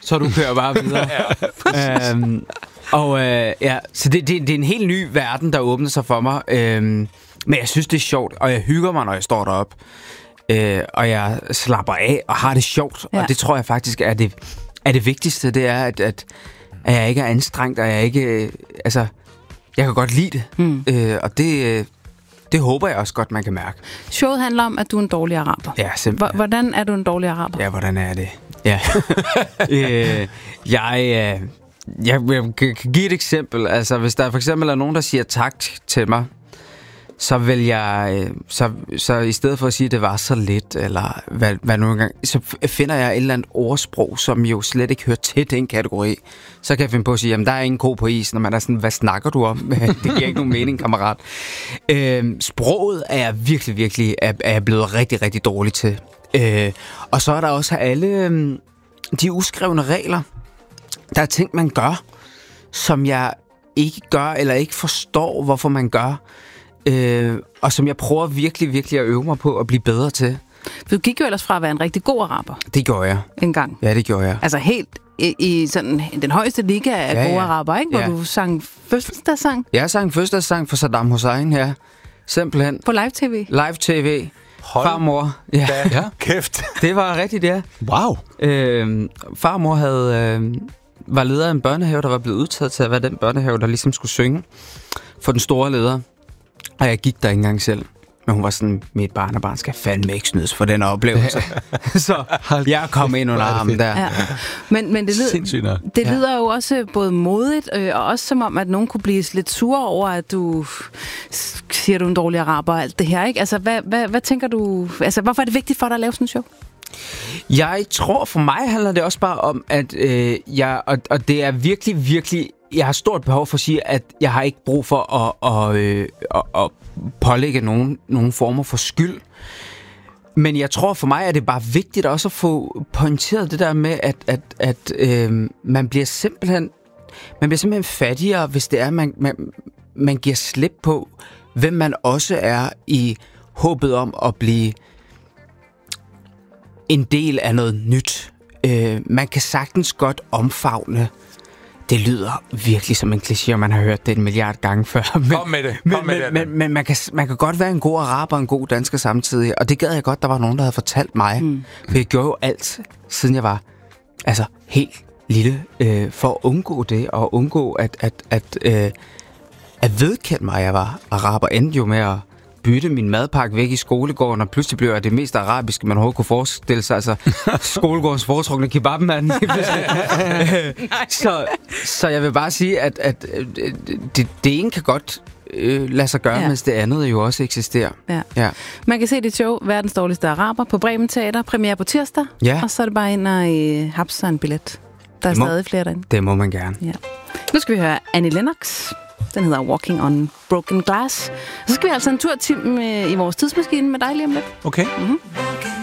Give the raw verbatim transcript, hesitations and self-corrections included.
så du kører bare videre. ja, øhm, og øh, ja, så det, det, det er en helt ny verden, der åbner sig for mig. Øhm, men jeg synes, det er sjovt, og jeg hygger mig, når jeg står deroppe. Øh, og jeg slapper af og har det sjovt. Ja. Og det tror jeg faktisk er det, er det vigtigste. Det er, at, at, at jeg ikke er anstrengt, og jeg ikke... Øh, altså, jeg kan godt lide det. Mm. Øh, og det... Øh, Det håber jeg også godt, man kan mærke. Showet handler om, at du er en dårlig araber. Ja, simpelthen. Hvordan er du en dårlig araber? Ja, hvordan er det? Ja. øh, jeg, øh, jeg, jeg kan give et eksempel. Altså, hvis der for eksempel er nogen, der siger tak til mig, så vil jeg, øh, så, så i stedet for at sige, at det var så lidt, eller hvad, hvad nu engang, så finder jeg et eller andet ordsprog, som jo slet ikke hører til den kategori. Så kan jeg finde på at sige, jamen der er ingen ko på isen, og man er sådan, hvad snakker du om? Det giver ikke nogen mening, kammerat. Øh, sproget er jeg virkelig, virkelig, er, er jeg blevet rigtig, rigtig dårlig til. Øh, og så er der også alle øh, de uskrevne regler. Der er ting, man gør, som jeg ikke gør, eller ikke forstår, hvorfor man gør. Øh, og som jeg prøver virkelig, virkelig at øve mig på at blive bedre til. Du gik jo ellers fra at være en rigtig god araber. Det gjorde jeg. En gang. Ja, det gjorde jeg. Altså helt i, i sådan den højeste liga af ja, gode ja. araber, ikke? Hvor ja. du sang fødselsdagssang. Jeg sang fødselsdagssang for Saddam Hussein, ja. Simpelthen. På live-tv. Live-tv. Hold farmor. Ja. ja. Kæft. Det var rigtigt, ja. Wow. Øh, farmor havde, øh, var leder af en børnehave, der var blevet udtaget til at være den børnehave, der ligesom skulle synge for den store leder. Og jeg gik der ikke engang selv. Men hun var sådan, mit barnebarn skal fandme ikke snydes for den oplevelse. Så jeg kom ind under armen der. Ja. Men, men det, lyder, det lyder ja. jo også både modigt, øh, og også som om, at nogen kunne blive lidt sure over, at du siger, du er en dårlig araber og alt det her, ikke? Altså, hvad, hvad, hvad tænker du... Altså, hvorfor er det vigtigt for dig at lave sådan en show? Jeg tror, for mig handler det også bare om, at øh, jeg... Og, og det er virkelig, virkelig... Jeg har stort behov for at sige, at jeg har ikke brug for at, at, øh, at, at pålægge nogen, nogen former for skyld. Men jeg tror, for mig er det bare vigtigt også at få pointeret det der med, at, at, at øh, man bliver simpelthen man bliver simpelthen fattigere, hvis det er, man, man, man giver slip på, hvem man også er i håbet om at blive en del af noget nyt. Øh, man kan sagtens godt omfavne. Det lyder virkelig som en kliché, og man har hørt det en milliard gange før. Men, Kom med det. Kom men, med det. Men, men, men man, kan, man kan godt være en god araber og en god dansker samtidig. Og det gad jeg godt, der var nogen, der havde fortalt mig. Mm. For jeg gjorde jo alt, siden jeg var altså helt lille, øh, for at undgå det, og undgå at, at, at, øh, at vedkende mig, at jeg var araber. Endte jo med at bytte min madpakke væk i skolegården, og pludselig blev jeg det mest arabiske, man overhovedet kunne forestille sig. Altså, skolegårdens foretrukne kebabmand. så, så jeg vil bare sige, at, at det, det ene kan godt øh, lade sig gøre, ja. Mens det andet jo også eksisterer. Ja. Ja. Man kan se dit show, Verdens dårligste araber, på Bremen Teater, premiere på tirsdag, ja. Og så er det bare ind og øh, hapse sig en billet. Der er må, stadig flere derinde. Det må man gerne. Ja. Nu skal vi høre Annie Lennox. Den hedder Walking on Broken Glass. Så skal vi altså en tur til med, i vores tidsmaskine med dig lige om lidt. Okay. Mm-hmm.